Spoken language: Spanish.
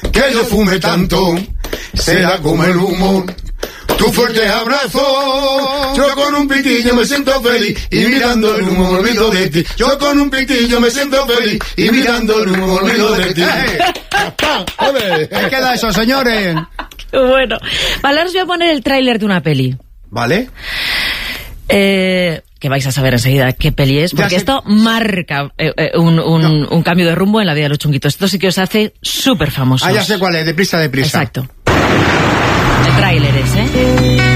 que yo fume tanto, será como el humo. Tu fuerte abrazo, yo con un pitillo me siento feliz y mirando el humo me olvido de ti. Yo con un pitillo me siento feliz y mirando el humo me olvido de ti. ¿Qué queda eso, señores? Bueno, vale, os voy a poner el tráiler de una peli. ¿Vale? Que vais a saber enseguida qué peli es, porque esto marca un cambio de rumbo en la vida de los chunguitos. Esto sí que os hace súper famosos. Ah, ya sé cuál es, deprisa. Exacto. El tráiler es,